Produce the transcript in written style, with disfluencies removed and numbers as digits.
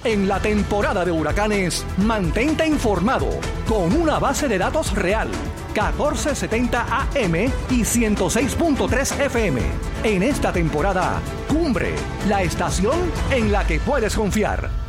En la temporada de huracanes, mantente informado con una base de datos real. 1470 AM y 106.3 FM. En esta temporada, Cumbre, la estación en la que puedes confiar.